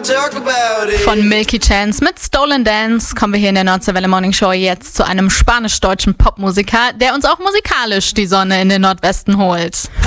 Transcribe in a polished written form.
Von Milky Chance mit Stolen Dance kommen wir hier in der Nordseewelle Morning Show jetzt zu einem spanisch-deutschen Popmusiker, der uns auch musikalisch die Sonne in den Nordwesten holt.